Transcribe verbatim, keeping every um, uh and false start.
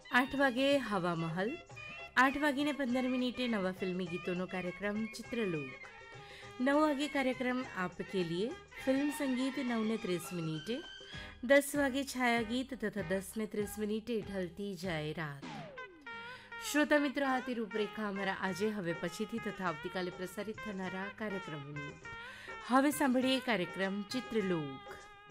આઠ વાગે હવા મહલ, આઠ વાગીને પંદર મિનિટે નવા ફિલ્મી ગીતોનો કાર્યક્રમ ચિત્રલોક, નવ વાગે કાર્યક્રમ આપ કે લીએ ફિલ્મ સંગીત નવને ત્રીસ મિનિટે, દસ વાગે છાયા ગીત તથા દસને ત્રીસ મિનિટે ઢલતી જાય રાત. શ્રોતા મિત્રો, આથી રૂપરેખા અમારા આજે હવે પછીથી તથા આવતીકાલે પ્રસારિત થનારા કાર્યક્રમોની. હવે સાંભળીએ કાર્યક્રમ ચિત્રલોક.